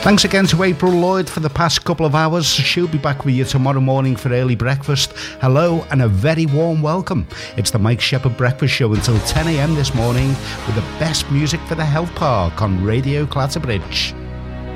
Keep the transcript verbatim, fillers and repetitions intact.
Thanks again to April Lloyd for the past couple of hours. She'll be back with you tomorrow morning for early breakfast. Hello and a very warm welcome. It's the Mike Shepherd Breakfast Show until ten a.m. this morning with the best music for the Health Park on Radio Clatterbridge.